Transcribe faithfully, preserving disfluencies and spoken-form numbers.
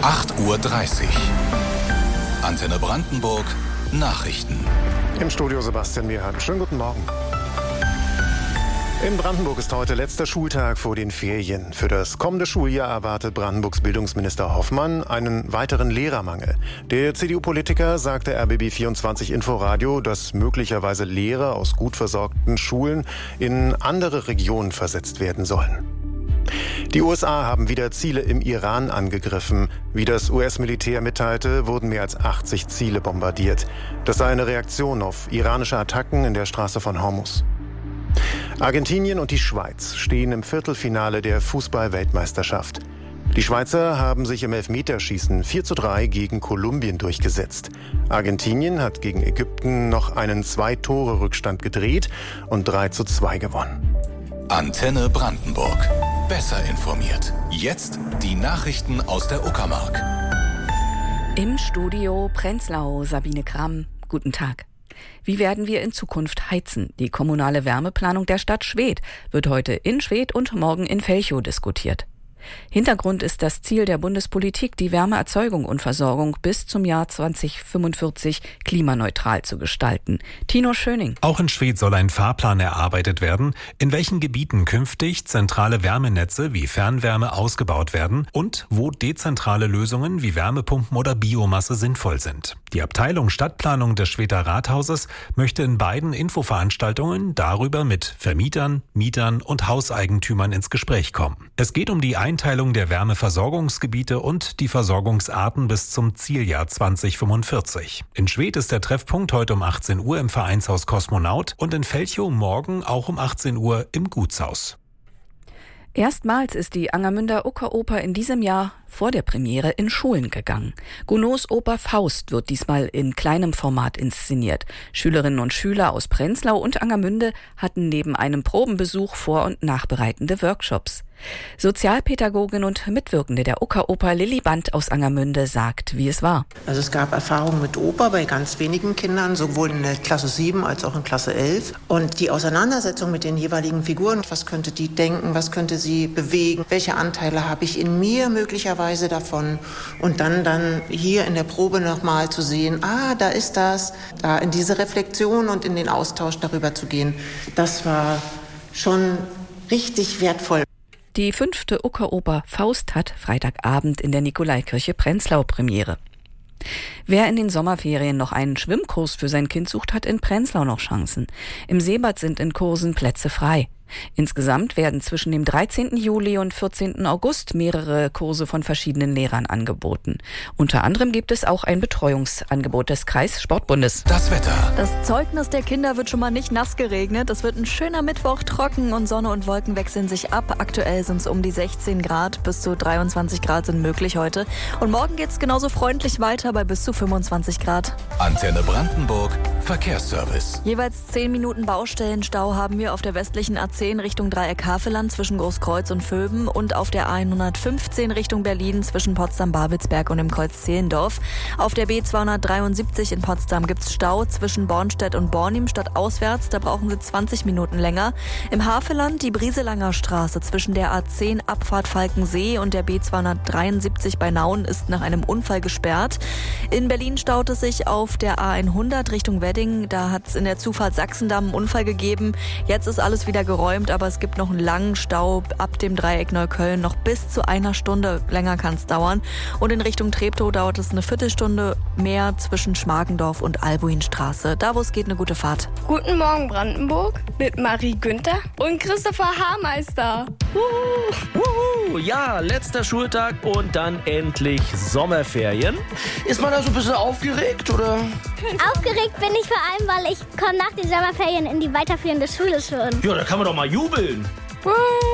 acht Uhr dreißig. Antenne Brandenburg Nachrichten. Im Studio Sebastian Mehrheim. Schönen guten Morgen. In Brandenburg ist heute letzter Schultag vor den Ferien. Für das kommende Schuljahr erwartet Brandenburgs Bildungsminister Hoffmann einen weiteren Lehrermangel. Der C D U-Politiker sagte R B B vierundzwanzig Inforadio, dass möglicherweise Lehrer aus gut versorgten Schulen in andere Regionen versetzt werden sollen. Die U S A haben wieder Ziele im Iran angegriffen. Wie das U S-Militär mitteilte, wurden mehr als achtzig Ziele bombardiert. Das sei eine Reaktion auf iranische Attacken in der Straße von Hormuz. Argentinien und die Schweiz stehen im Viertelfinale der Fußball-Weltmeisterschaft. Die Schweizer haben sich im Elfmeterschießen vier zu drei gegen Kolumbien durchgesetzt. Argentinien hat gegen Ägypten noch einen Zwei-Tore-Rückstand gedreht und drei zu zwei gewonnen. Antenne Brandenburg. Besser informiert. Jetzt die Nachrichten aus der Uckermark. Im Studio Prenzlau, Sabine Kramm. Guten Tag. Wie werden wir in Zukunft heizen? Die kommunale Wärmeplanung der Stadt Schwedt wird heute in Schwedt und morgen in Velchow diskutiert. Hintergrund ist das Ziel der Bundespolitik, die Wärmeerzeugung und Versorgung bis zum Jahr zweitausendfünfundvierzig klimaneutral zu gestalten. Tino Schöning. Auch in Schwedt soll ein Fahrplan erarbeitet werden, in welchen Gebieten künftig zentrale Wärmenetze wie Fernwärme ausgebaut werden und wo dezentrale Lösungen wie Wärmepumpen oder Biomasse sinnvoll sind. Die Abteilung Stadtplanung des Schwedter Rathauses möchte in beiden Infoveranstaltungen darüber mit Vermietern, Mietern und Hauseigentümern ins Gespräch kommen. Es geht um die Einteilung der Wärmeversorgungsgebiete und die Versorgungsarten bis zum Zieljahr zweitausendfünfundvierzig. In Schwedt ist der Treffpunkt heute um achtzehn Uhr im Vereinshaus Kosmonaut und in Velchow morgen auch um achtzehn Uhr im Gutshaus. Erstmals ist die Angermünder Uckeroper in diesem Jahr vor der Premiere in Schulen gegangen. Gounods Oper Faust wird diesmal in kleinem Format inszeniert. Schülerinnen und Schüler aus Prenzlau und Angermünde hatten neben einem Probenbesuch vor- und nachbereitende Workshops. Sozialpädagogin und Mitwirkende der Uckeroper Lilly Band aus Angermünde sagt, wie es war. Also es gab Erfahrungen mit Oper bei ganz wenigen Kindern, sowohl in der Klasse sieben als auch in Klasse elf. Und die Auseinandersetzung mit den jeweiligen Figuren, was könnte die denken, was könnte sie bewegen, welche Anteile habe ich in mir möglicherweise davon. Und dann, dann hier in der Probe nochmal zu sehen, ah, da ist das, da in diese Reflexion und in den Austausch darüber zu gehen, das war schon richtig wertvoll. Die fünfte Uckeroper Faust hat Freitagabend in der Nikolaikirche Prenzlau Premiere. Wer in den Sommerferien noch einen Schwimmkurs für sein Kind sucht, hat in Prenzlau noch Chancen. Im Seebad sind in Kursen Plätze frei. Insgesamt werden zwischen dem dreizehnten Juli und vierzehnten August mehrere Kurse von verschiedenen Lehrern angeboten. Unter anderem gibt es auch ein Betreuungsangebot des Kreissportbundes. Das Wetter. Das Zeugnis der Kinder wird schon mal nicht nass geregnet. Es wird ein schöner Mittwoch, trocken und Sonne und Wolken wechseln sich ab. Aktuell sind es um die sechzehn Grad, bis zu dreiundzwanzig Grad sind möglich heute. Und morgen geht es genauso freundlich weiter bei bis zu fünfundzwanzig Grad. Antenne Brandenburg Verkehrsservice. Jeweils zehn Minuten Baustellenstau haben wir auf der westlichen A zehn Richtung Dreieck-Havelland zwischen Großkreuz und Vöben und auf der A hundertfünfzehn Richtung Berlin zwischen Potsdam-Babelsberg und dem Kreuz Zehlendorf. Auf der B zweihundertdreiundsiebzig in Potsdam gibt's Stau zwischen Bornstedt und Bornim stadtauswärts. Da brauchen Sie zwanzig Minuten länger. Im Havelland die Brieselanger Straße zwischen der A zehn Abfahrt Falkensee und der B zweihundertdreiundsiebzig bei Nauen ist nach einem Unfall gesperrt. In Berlin staut es sich auf der A hundert Richtung Wedding. Da hat es in der Zufahrt Sachsendamm einen Unfall gegeben. Jetzt ist alles wieder geräumt, aber es gibt noch einen langen Stau ab dem Dreieck Neukölln. Noch bis zu einer Stunde länger kann es dauern. Und in Richtung Treptow dauert es eine Viertelstunde mehr zwischen Schmargendorf und Albuinstraße. Da, wo es geht, eine gute Fahrt. Guten Morgen Brandenburg mit Marie Günther und Christopher Haarmeister. Wuhu, wuhu, ja, letzter Schultag und dann endlich Sommerferien. Ist man da so ein bisschen aufgeregt, oder? Aufgeregt bin ich vor allem, weil ich komme nach den Sommerferien in die weiterführende Schule schon. Ja, da kann man doch mal jubeln.